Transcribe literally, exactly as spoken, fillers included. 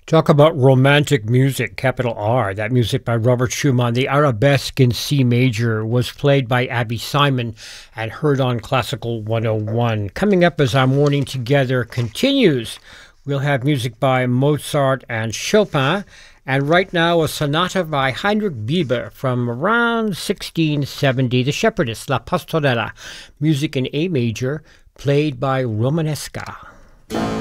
Talk about romantic music, capital R. That music by Robert Schumann. The Arabesque in C major was played by Abby Simon and heard on Classical one oh one. Coming up as our morning together continues, we'll have music by Mozart and Chopin. And right now, a sonata by Heinrich Bieber from around sixteen seventy, The Shepherdess, La Pastorella, music in A major, played by Romanesca.